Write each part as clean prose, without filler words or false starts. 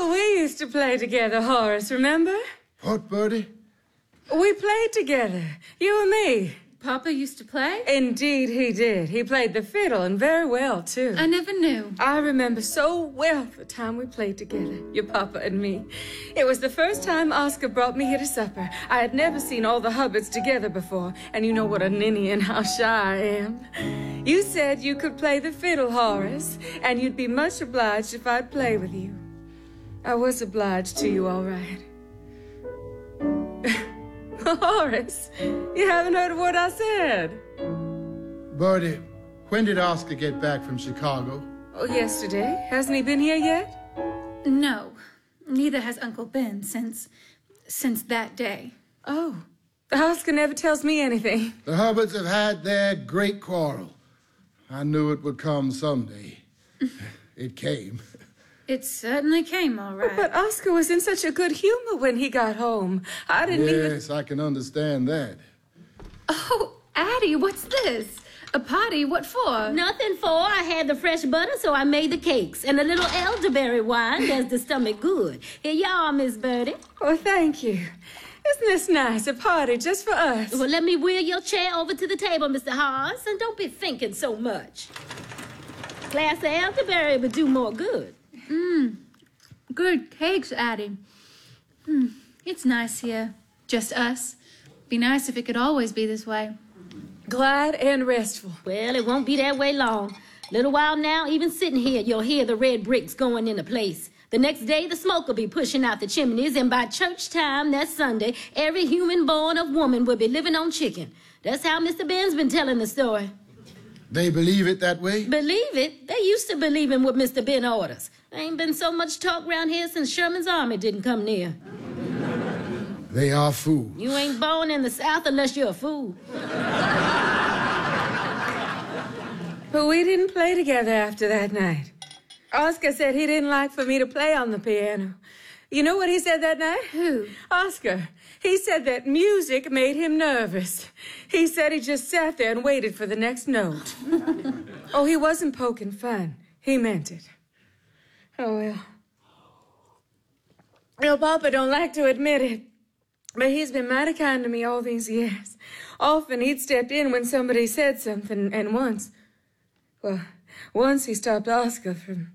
Oh, we used to play together, Horace, remember? What, Bertie? We played together, you and me. Papa used to play? Indeed he did. He played the fiddle, and very well, too. I never knew. I remember so well the time we played together, your papa and me. It was the first time Oscar brought me here to supper. I had never seen all the Hubbards together before, and you know what a ninny and how shy I am. You said you could play the fiddle, Horace, and you'd be much obliged if I'd play with you. I was obliged to you, all right. Horace, you haven't heard what I said. Bertie, when did Oscar get back from Chicago? Oh, yesterday. Hasn't he been here yet? No. Neither has Uncle Ben since that day. Oh. Oscar never tells me anything. The Hubbards have had their great quarrel. I knew it would come someday. It came. It certainly came, all right. But Oscar was in such a good humor when he got home. I didn't even... Yes, I can understand that. Oh, Addie, what's this? A party? What for? Nothing for. I had the fresh butter, so I made the cakes. And a little elderberry wine does the stomach good. Here you are, Miss Bertie. Oh, thank you. Isn't this nice? A party just for us. Well, let me wheel your chair over to the table, Mr. Horace, and don't be thinking so much. A glass of elderberry would do more good. Good cakes, Addie. It's nice here. Just us. Be nice if it could always be this way. Glad and restful. Well, it won't be that way long. Little while now, even sitting here, you'll hear the red bricks going into place. The next day, the smoke will be pushing out the chimneys, and by church time that Sunday, every human born of woman will be living on chicken. That's how Mr. Ben's been telling the story. They believe it that way? Believe it? They used to believe in what Mr. Ben orders. There ain't been so much talk around here since Sherman's army didn't come near. They are fools. You ain't born in the South unless you're a fool. But we didn't play together after that night. Oscar said he didn't like for me to play on the piano. You know what he said that night? Who? Oscar. He said that music made him nervous. He said he just sat there and waited for the next note. Oh, he wasn't poking fun. He meant it. Oh, well. Well, Papa don't like to admit it, but he's been mighty kind to me all these years. Often he'd stepped in when somebody said something, and once he stopped Oscar from...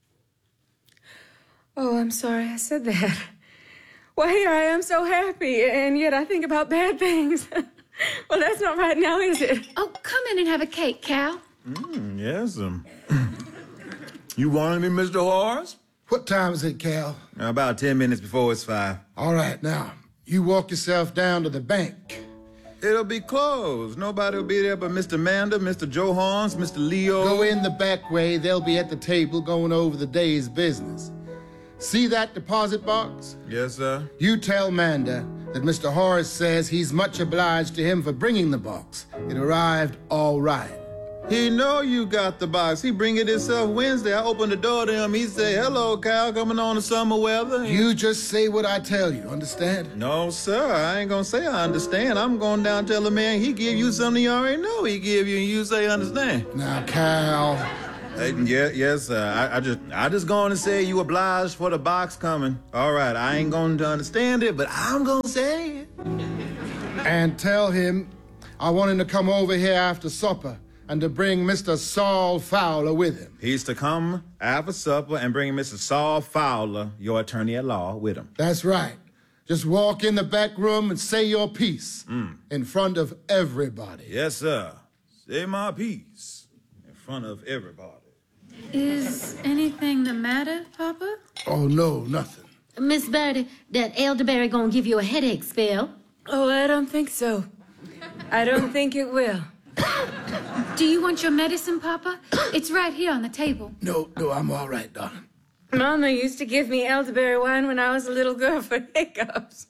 Oh, I'm sorry I said that. Well, here I am so happy, and yet I think about bad things. Well, that's not right now, is it? Oh, come in and have a cake, Cal. Yes. You wanted me, Mr. Horace? What time is it, Cal? About 10 minutes before it's 5. All right, now, you walk yourself down to the bank. It'll be closed. Nobody will be there but Mr. Mander, Mr. Joe Horns, Mr. Leo. Go in the back way. They'll be at the table going over the day's business. See that deposit box? Yes, sir. You tell Mander that Mr. Horace says he's much obliged to him for bringing the box. It arrived all right. He know you got the box. He bring it himself Wednesday. I opened the door to him. He say, "Hello, Cal, coming on the summer weather." You just say what I tell you, understand? No, sir. I ain't gonna say I understand. I'm going down to tell the man he give you something you already know he give you, and you say understand. Now, Cal. Yes, sir. I just going to say you obliged for the box coming. All right, I ain't going to understand it, but I'm going to say it. And tell him I want him to come over here after supper and to bring Mr. Saul Fowler with him. He's to come after supper and bring Mr. Saul Fowler, your attorney at law, with him. That's right. Just walk in the back room and say your piece in front of everybody. Yes, sir. Say my piece in front of everybody. Is anything the matter, Papa? Oh, no, nothing. Miss Bertie, that elderberry gonna give you a headache spell. Oh, I don't think so. I don't think it will. Do you want your medicine, Papa? It's right here on the table. No, I'm all right, darling. Mama used to give me elderberry wine when I was a little girl for hiccups.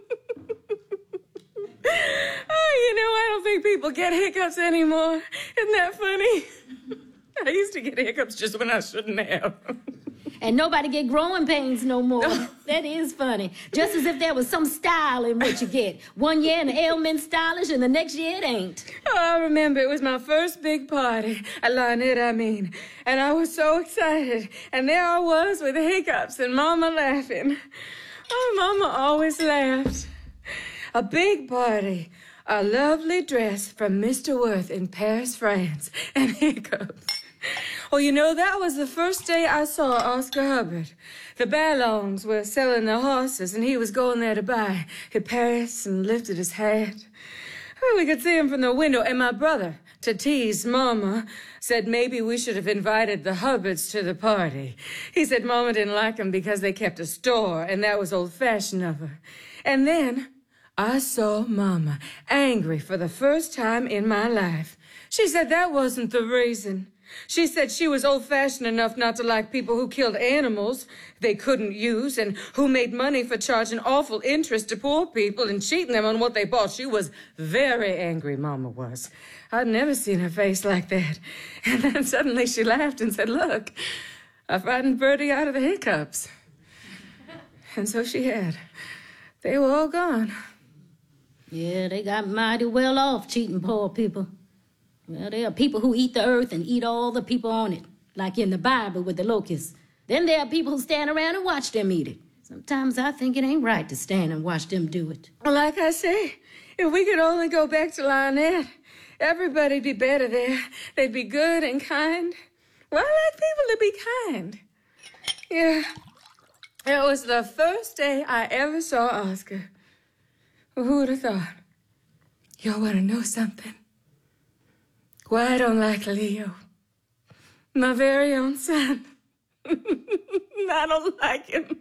Oh, I don't think people get hiccups anymore. Isn't that funny? I used to get hiccups just when I shouldn't have. and nobody get growing pains no more. That is funny. Just as if there was some style in what you get. One year an ailment stylish, and the next year it ain't. Oh, I remember it was my first big party. At Lynette, I mean. And I was so excited. And there I was with the hiccups and Mama laughing. Oh, Mama always laughed. A big party. A lovely dress from Mr. Worth in Paris, France. And hiccups. Well, you know, that was the first day I saw Oscar Hubbard. The Ballons were selling their horses, and he was going there to buy. He passed and lifted his hat. Oh, we could see him from the window, and my brother, to tease Mama, said maybe we should have invited the Hubbards to the party. He said Mama didn't like them because they kept a store, and that was old-fashioned of her. And then I saw Mama angry for the first time in my life. She said that wasn't the reason. She said she was old-fashioned enough not to like people who killed animals they couldn't use and who made money for charging awful interest to poor people and cheating them on what they bought. She was very angry, Mama was. I'd never seen her face like that. And then suddenly she laughed and said, look, I frightened Bertie out of the hiccups. And so she had. They were all gone. Yeah, they got mighty well off cheating poor people. Well, there are people who eat the earth and eat all the people on it, like in the Bible with the locusts. Then there are people who stand around and watch them eat it. Sometimes I think it ain't right to stand and watch them do it. Well, like I say, if we could only go back to Lynette, everybody'd be better there. They'd be good and kind. Well, I like people to be kind. Yeah, it was the first day I ever saw Oscar. Well, who would have thought? Y'all want to know something? Why I don't like Leo. My very own son. I don't like him.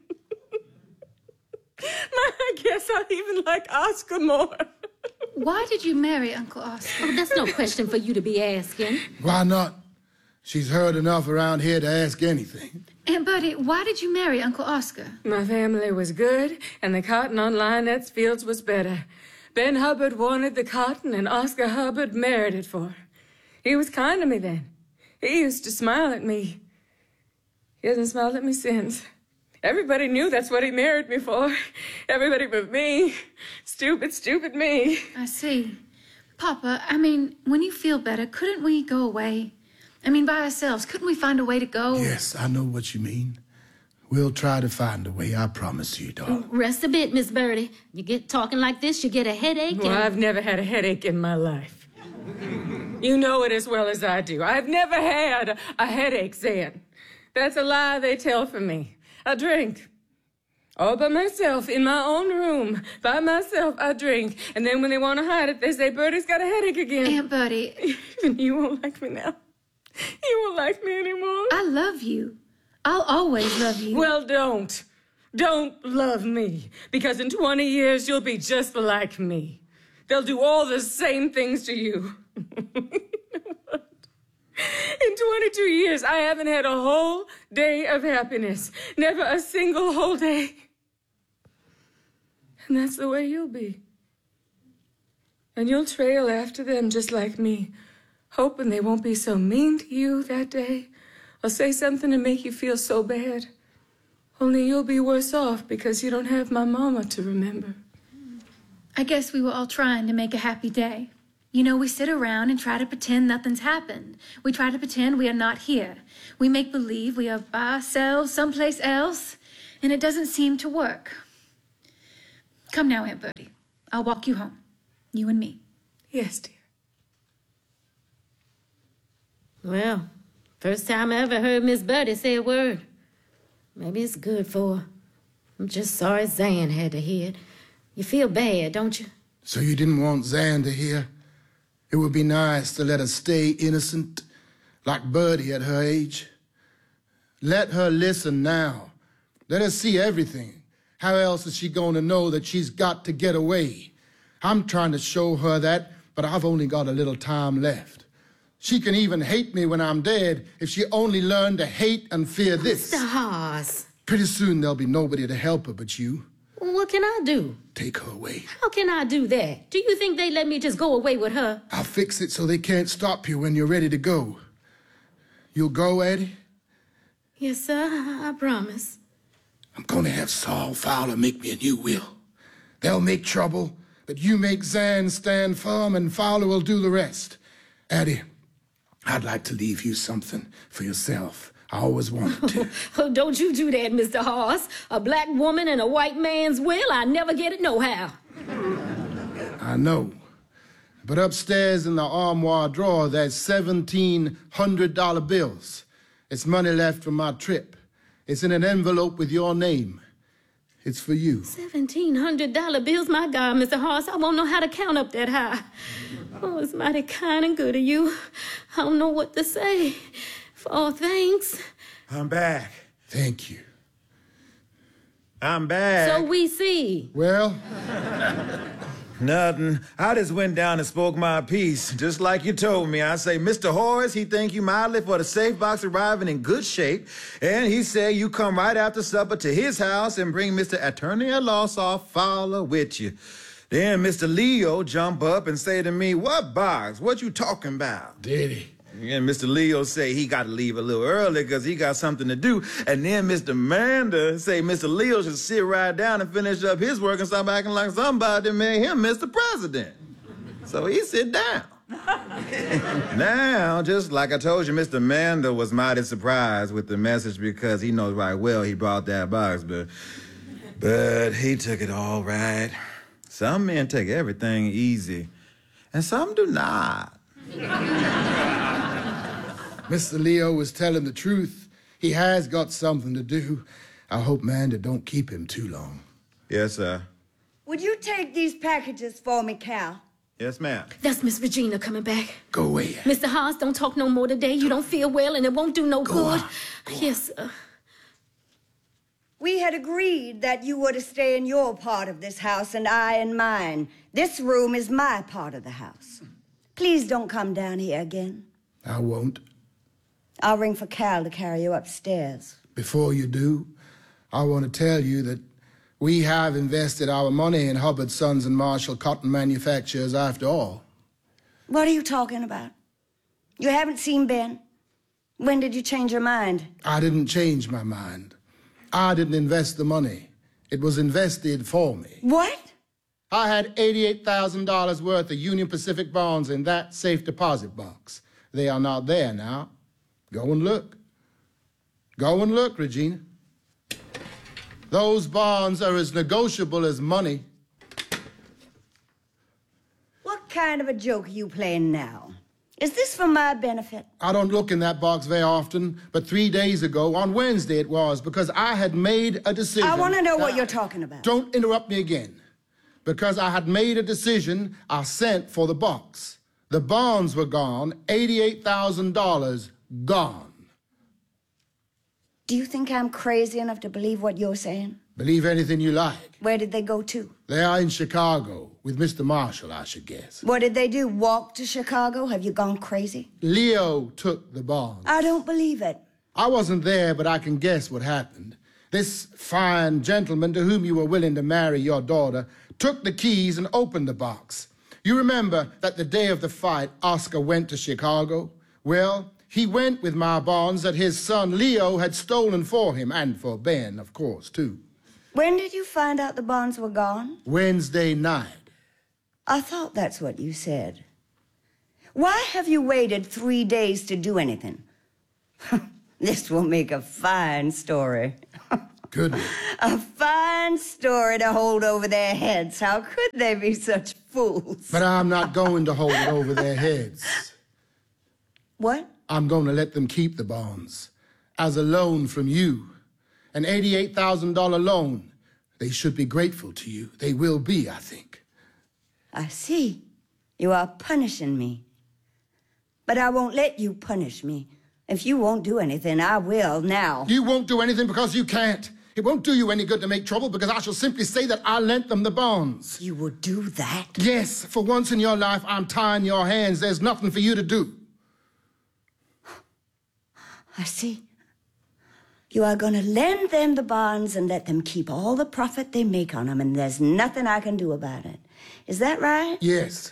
I guess I even like Oscar more. Why did you marry Uncle Oscar? Oh, that's no question for you to be asking. Why not? She's heard enough around here to ask anything. Aunt Bertie, why did you marry Uncle Oscar? My family was good, and the cotton on Lynette's fields was better. Ben Hubbard wanted the cotton, and Oscar Hubbard married it for her. He was kind to me then. He used to smile at me. He hasn't smiled at me since. Everybody knew that's what he married me for. Everybody but me. Stupid, stupid me. I see. Papa, I mean, when you feel better, couldn't we go away? I mean, by ourselves, couldn't we find a way to go? Yes, I know what you mean. We'll try to find a way, I promise you, darling. Rest a bit, Miss Birdie. You get talking like this, you get a headache. Well, I've never had a headache in my life. You know it as well as I do. I've never had a headache, Zan. That's a lie they tell for me. I drink. All by myself, in my own room. By myself, I drink. And then when they want to hide it, they say, Bertie's got a headache again. Aunt Bertie. Even you won't like me now. You won't like me anymore. I love you. I'll always love you. Well, don't. Don't love me. Because in 20 years, you'll be just like me. They'll do all the same things to you. In 22 years, I haven't had a whole day of happiness. Never a single whole day. And that's the way you'll be. And you'll trail after them just like me, hoping they won't be so mean to you that day or say something to make you feel so bad. Only you'll be worse off because you don't have my mama to remember. I guess we were all trying to make a happy day. You know, we sit around and try to pretend nothing's happened. We try to pretend we are not here. We make believe we are by ourselves someplace else, and it doesn't seem to work. Come now, Aunt Bertie. I'll walk you home. You and me. Yes, dear. Well, first time I ever heard Miss Birdie say a word. Maybe it's good for her. I'm just sorry Zan had to hear it. You feel bad, don't you? So you didn't want Zan to hear? It would be nice to let her stay innocent, like Bertie at her age. Let her listen now. Let her see everything. How else is she going to know that she's got to get away? I'm trying to show her that, but I've only got a little time left. She can even hate me when I'm dead if she only learned to hate and fear this. Mr. Haas. Pretty soon there'll be nobody to help her but you. What can I do? Take her away. How can I do that? Do you think they let me just go away with her? I'll fix it so they can't stop you when you're ready to go. You'll go, Eddie? Yes, sir, I promise. I'm gonna have Saul Fowler make me a new will. They'll make trouble, but you make Zan stand firm and Fowler will do the rest. Addie, I'd like to leave you something for yourself. I always wanted to. Oh, don't you do that, Mr. Hoss. A black woman and a white man's will, I never get it nohow. I know. But upstairs in the armoire drawer, there's $1,700 bills. It's money left from my trip. It's in an envelope with your name. It's for you. $1,700 bills? My God, Mr. Hoss, I won't know how to count up that high. Oh, it's mighty kind and good of you. I don't know what to say. Oh, thanks. I'm back. Thank you. I'm back. So we see. Well, Nothing. I just went down and spoke my piece, just like you told me. I say, Mr. Horace, he thank you mildly for the safe box arriving in good shape, and he said you come right after supper to his house and bring Mr. Attorney-at-Law Saul Fowler with you. Then Mr. Leo jump up and say to me, what box? What you talking about? did he? And Mr. Leo say he got to leave a little early because he got something to do. And then Mr. Manda say Mr. Leo should sit right down and finish up his work and stop acting like somebody made him Mr. President. So he sit down. Now, just like I told you, Mr. Manda was mighty surprised with the message because he knows right well he brought that box, but he took it all right. Some men take everything easy, and some do not. Mr. Leo was telling the truth. He has got something to do. I hope Manda don't keep him too long. Yes, sir. Would you take these packages for me, Cal? Yes, ma'am. That's Miss Regina coming back. Go away. Mr. Hoss, don't talk no more today. You don't feel well and it won't do no good. Yes, sir. We had agreed that you were to stay in your part of this house and I in mine. This room is my part of the house. Please don't come down here again. I won't. I'll ring for Cal to carry you upstairs. Before you do, I want to tell you that we have invested our money in Hubbard Sons and Marshall Cotton Manufacturers after all. What are you talking about? You haven't seen Ben? When did you change your mind? I didn't change my mind. I didn't invest the money. It was invested for me. What? I had $88,000 worth of Union Pacific bonds in that safe deposit box. They are not there now. Go and look. Go and look, Regina. Those bonds are as negotiable as money. What kind of a joke are you playing now? Is this for my benefit? I don't look in that box very often, but 3 days ago, on Wednesday it was, because I had made a decision. I want to know what you're talking about. Don't interrupt me again. Because I had made a decision, I sent for the box. The bonds were gone, $88,000 gone. Do you think I'm crazy enough to believe what you're saying? Believe anything you like. Where did they go to? They are in Chicago with Mr. Marshall, I should guess. What did they do? Walk to Chicago? Have you gone crazy? Leo took the bonds. I don't believe it. I wasn't there, but I can guess what happened. This fine gentleman to whom you were willing to marry your daughter took the keys and opened the box. You remember that the day of the fight, Oscar went to Chicago? Well, he went with my bonds that his son Leo had stolen for him, and for Ben, of course, too. When did you find out the bonds were gone? Wednesday night. I thought that's what you said. Why have you waited 3 days to do anything? This will make a fine story. Good. A fine story to hold over their heads. How could they be such fools? But I'm not going to hold it over their heads. What? I'm going to let them keep the bonds as a loan from you. An $88,000 loan. They should be grateful to you. They will be, I think. I see. You are punishing me. But I won't let you punish me. If you won't do anything, I will now. You won't do anything because you can't. It won't do you any good to make trouble because I shall simply say that I lent them the bonds. You will do that? Yes, for once in your life, I'm tying your hands. There's nothing for you to do. I see. You are going to lend them the bonds and let them keep all the profit they make on them, and there's nothing I can do about it. Is that right? Yes.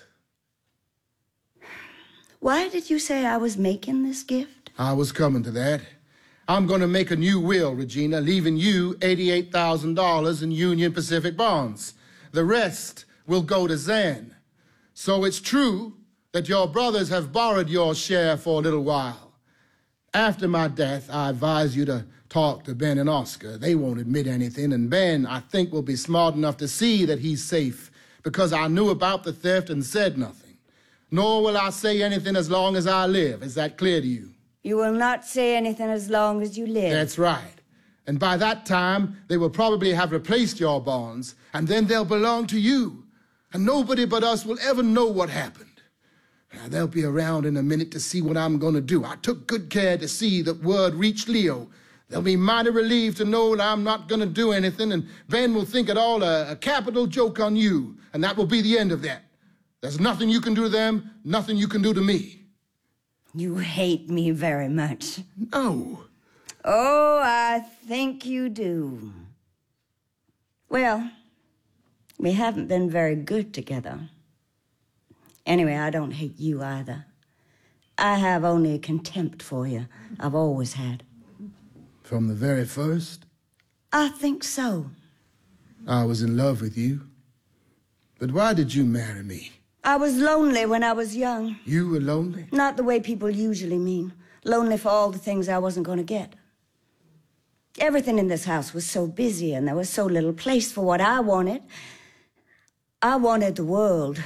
Why did you say I was making this gift? I was coming to that. I'm going to make a new will, Regina, leaving you $88,000 in Union Pacific bonds. The rest will go to Zan. So it's true that your brothers have borrowed your share for a little while. After my death, I advise you to talk to Ben and Oscar. They won't admit anything, and Ben, I think, will be smart enough to see that he's safe, because I knew about the theft and said nothing. Nor will I say anything as long as I live. Is that clear to you? You will not say anything as long as you live. That's right. And by that time, they will probably have replaced your bonds, and then they'll belong to you. And nobody but us will ever know what happened. Now, they'll be around in a minute to see what I'm going to do. I took good care to see that word reach Leo. They'll be mighty relieved to know that I'm not going to do anything, and Ben will think it all a capital joke on you, and that will be the end of that. There's nothing you can do to them, nothing you can do to me. You hate me very much. No. Oh, I think you do. Well, we haven't been very good together. Anyway, I don't hate you either. I have only contempt for you. I've always had. From the very first? I think so. I was in love with you. But why did you marry me? I was lonely when I was young. You were lonely? Not the way people usually mean. Lonely for all the things I wasn't going to get. Everything in this house was so busy, and there was so little place for what I wanted. I wanted the world.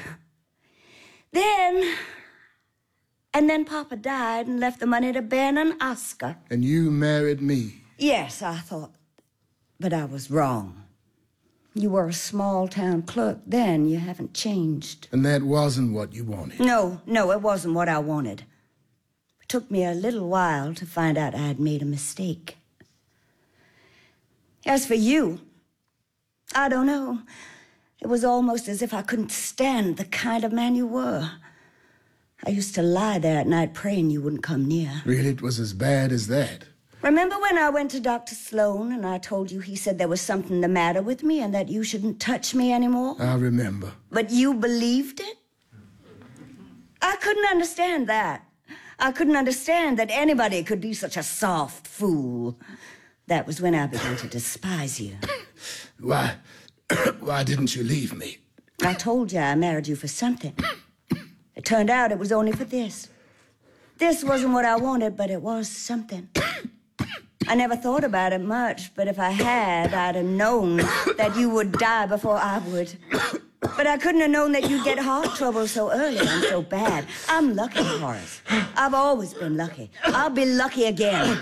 And then Papa died and left the money to Ben and Oscar. And you married me? Yes, I thought. But I was wrong. You were a small-town clerk then. You haven't changed. And that wasn't what you wanted? No, it wasn't what I wanted. It took me a little while to find out I had made a mistake. As for you, I don't know. It was almost as if I couldn't stand the kind of man you were. I used to lie there at night praying you wouldn't come near. Really, it was as bad as that? Remember when I went to Dr. Sloan and I told you he said there was something the matter with me and that you shouldn't touch me anymore? I remember. But you believed it? I couldn't understand that. I couldn't understand that anybody could be such a soft fool. That was when I began to despise you. Why didn't you leave me? I told you I married you for something. It turned out it was only for this. This wasn't what I wanted, but it was something. I never thought about it much, but if I had, I'd have known that you would die before I would. But I couldn't have known that you'd get heart trouble so early and so bad. I'm lucky, Horace. I've always been lucky. I'll be lucky again.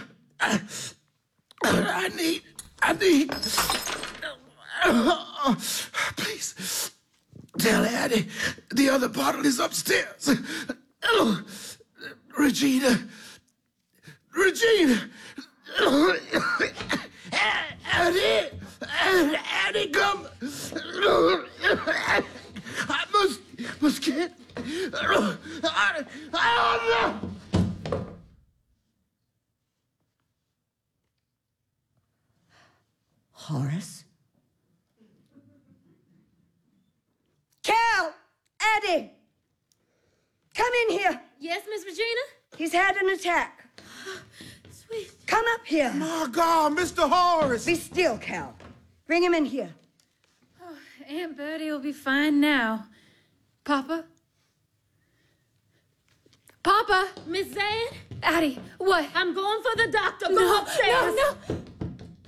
I need... Please, tell Addie the other bottle is upstairs. Regina! Addie, come! I must get... Horace? Cal! Addie! Come in here. Yes, Miss Regina? He's had an attack. Sweet. Come up here. My God, Mr. Horace! Be still, Cal. Bring him in here. Oh, Aunt Bertie will be fine now. Papa? Papa! Miss Zan? Addie, what? I'm going for the doctor. Go No, upstairs. no.